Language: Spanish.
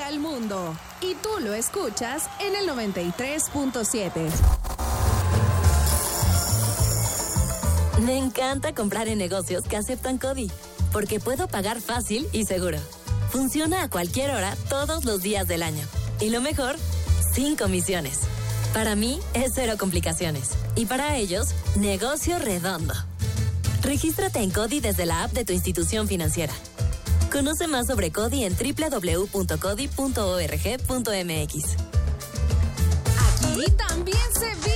para el mundo. Y tú lo escuchas en el 93.7. Me encanta comprar en negocios que aceptan CODI, porque puedo pagar fácil y seguro. Funciona a cualquier hora, todos los días del año. Y lo mejor, sin comisiones. Para mí, es cero complicaciones. Y para ellos, negocio redondo. Regístrate en CODI desde la app de tu institución financiera. Conoce más sobre CODI en www.codi.org.mx. Aquí también se vive